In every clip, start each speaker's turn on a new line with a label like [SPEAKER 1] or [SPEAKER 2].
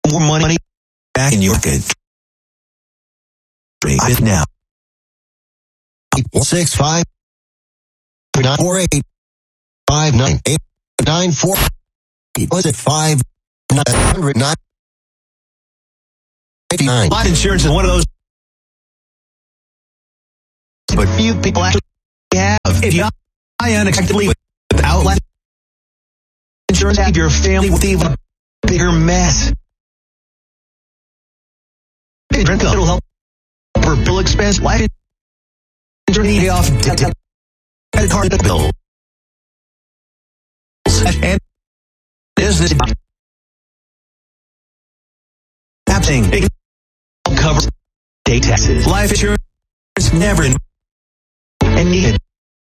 [SPEAKER 1] more money back in your pocket. Trade it now. 65 948 598 94. Was it 5,900 89? Life insurance is one of those, but few people actually have. If you die unexpectedly without life insurance, leave your family with even a bigger mess. It'll help for bill expense, life insurance, pay off credit card bills, and business happening. It covers state taxes. Life insurance never and needed.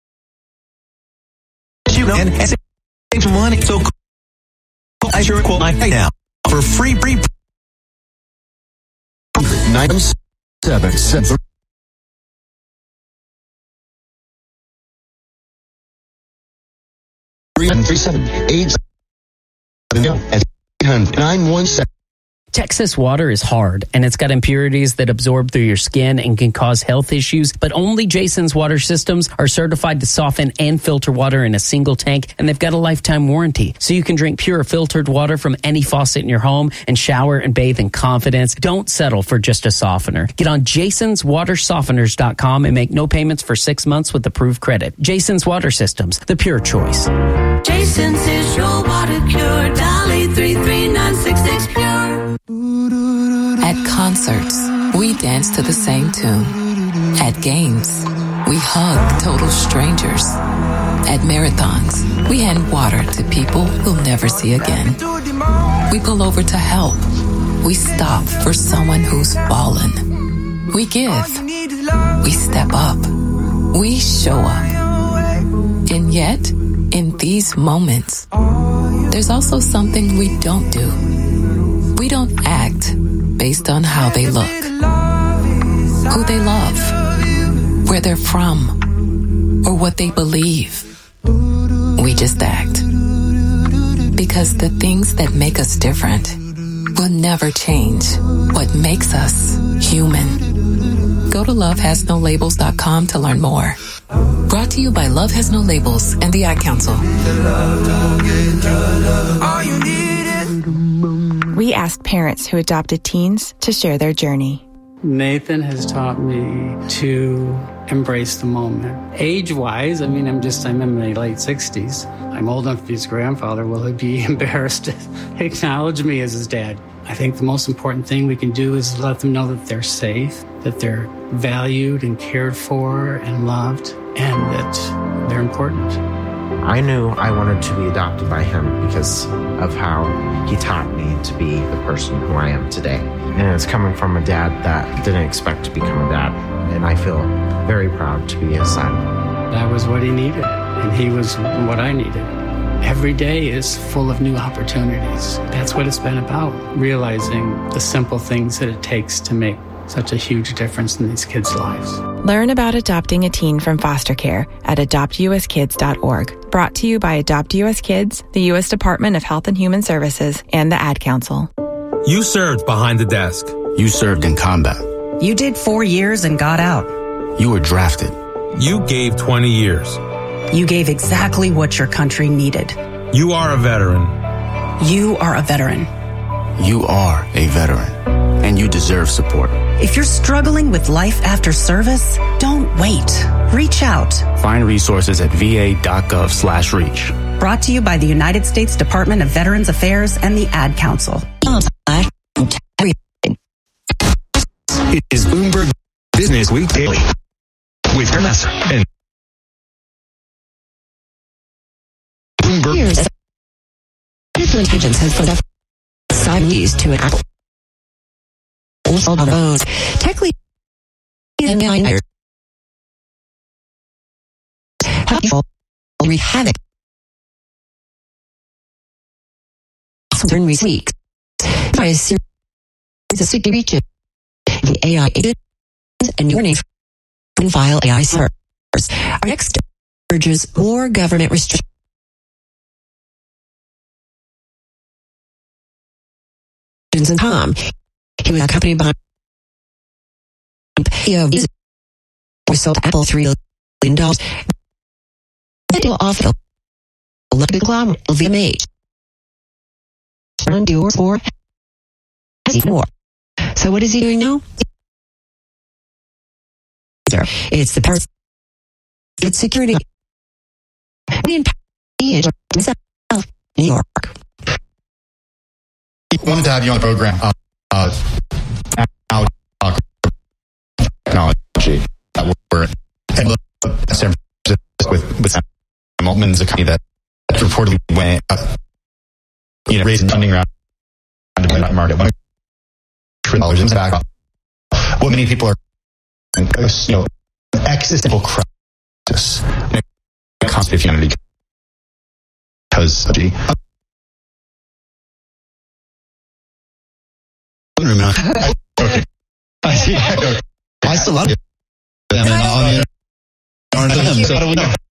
[SPEAKER 1] You know, and save some money. So call I sure quote right now for free 977 337 917.
[SPEAKER 2] Texas water is hard, and it's got impurities that absorb through your skin and can cause health issues, but only Jason's water systems are certified to soften and filter water in a single tank, and they've got a lifetime warranty. So you can drink pure filtered water from any faucet in your home and shower and bathe in confidence. Don't settle for just a softener. Get on jasonswatersofteners.com and make no payments for 6 months with approved credit. Jason's Water Systems, the pure choice.
[SPEAKER 3] Jason's is your water cure. Dolly 33966 pure.
[SPEAKER 4] At concerts, we dance to the same tune. At games, we hug total strangers. At marathons, we hand water to people we'll never see again. We pull over to help. We stop for someone who's fallen. We give. We step up. We show up. And yet, in these moments, there's also something we don't do. We don't act based on how they look, who they love, where they're from, or what they believe. We just act. Because the things that make us different will never change what makes us human. Go to lovehasnolabels.com to learn more. Brought to you by Love Has No Labels and the Ad Council.
[SPEAKER 5] We asked parents who adopted teens to share their journey.
[SPEAKER 6] Nathan has taught me to embrace the moment. Age-wise, I'm in my late 60s. I'm old enough to be his grandfather. Will he be embarrassed to acknowledge me as his dad? I think the most important thing we can do is let them know that they're safe, that they're valued and cared for and loved, and that they're important.
[SPEAKER 7] I knew I wanted to be adopted by him because of how he taught me to be the person who I am today. And it's coming from a dad that didn't expect to become a dad. And I feel very proud to be his son.
[SPEAKER 6] That was what he needed, and he was what I needed. Every day is full of new opportunities. That's what it's been about, realizing the simple things that it takes to make such a huge difference in these kids' lives.
[SPEAKER 5] Learn about adopting a teen from foster care at adoptuskids.org. Brought to you by Adopt US Kids, the U.S. Department of Health and Human Services, and the Ad Council.
[SPEAKER 8] You served behind the desk.
[SPEAKER 9] You served in combat.
[SPEAKER 10] You did 4 years and got out.
[SPEAKER 9] You were drafted.
[SPEAKER 8] You gave 20 years.
[SPEAKER 10] You gave exactly what your country needed.
[SPEAKER 8] You are a veteran.
[SPEAKER 10] You are a veteran.
[SPEAKER 9] You are a veteran, and you deserve support.
[SPEAKER 10] If you're struggling with life after service, don't wait. Reach out.
[SPEAKER 9] Find resources at va.gov/reach.
[SPEAKER 10] Brought to you by the United States Department of Veterans Affairs and the Ad Council.
[SPEAKER 1] It is Bloomberg Business Week Daily with Hermes and Bloomberg.
[SPEAKER 11] Different agents have put up sideways to an Apple. Also on those tech leaders and miners have wreak havoc. During recent weeks, by a series of secret breaches, the AI agent and your name file AI servers. Our next urges more government restrictions and Tom. He was accompanied by was sold to Apple $3 billion. They deal off the elected conglomerate LVMH. Dior for more. So what is he doing now? It's the Paris security in New York.
[SPEAKER 12] Wanted to have you on the program. Technology that we're at San Francisco with Sam Altman's a company that reportedly went raising funding around the market $1 trillion in back. What many people are existential crisis concept of humanity because I still love it. So how do we know?